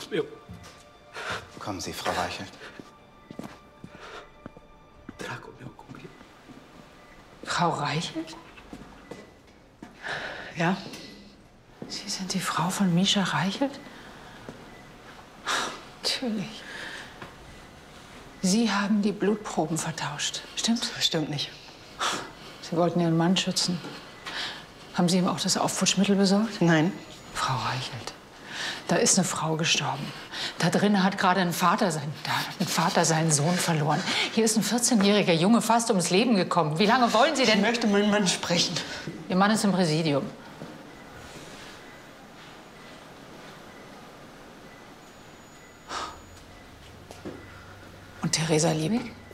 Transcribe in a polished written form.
Dracomir. Kommen Sie, Frau Reichelt. Dracomir, komm hier. Frau Reichelt? Ja? Sie sind die Frau von Mischa Reichelt? Natürlich. Sie haben die Blutproben vertauscht, stimmt's? Stimmt nicht. Sie wollten Ihren Mann schützen. Haben Sie ihm auch das Aufputschmittel besorgt? Nein. Frau Reichelt, da ist eine Frau gestorben. Da drinnen hat gerade ein Vater seinen Sohn verloren. Hier ist ein 14-jähriger Junge fast ums Leben gekommen. Wie lange wollen Sie denn? Ich möchte meinen Mann sprechen. Ihr Mann ist im Präsidium. Und Theresa Liebig?